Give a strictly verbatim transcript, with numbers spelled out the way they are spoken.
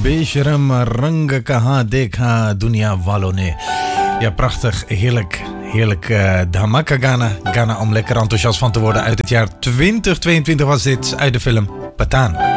Besharam rang kaha dekha dunia wallow ne. Ja, prachtig, heerlijk, heerlijk uh, Dhamaka Ghana. Ghana om lekker enthousiast van te worden. Uit het jaar twintig tweeëntwintig was dit, uit de film Pathaan.